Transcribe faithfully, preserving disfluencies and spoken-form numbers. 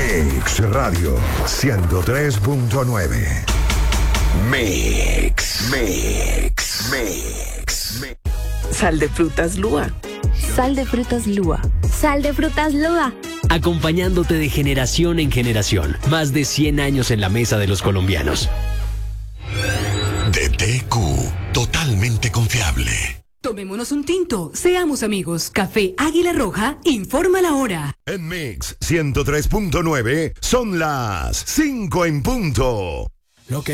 Mix Radio ciento tres punto nueve. Mix, Mix, Mix, Mix. Sal de frutas Lua. Sal de frutas Lua. Sal de frutas Lua. Acompañándote de generación en generación. Más de cien años en la mesa de los colombianos. D T Q, totalmente confiable. Tomémonos un tinto, seamos amigos. Café Águila Roja, informa la hora. En Mix ciento tres punto nueve son las cinco en punto. Lo que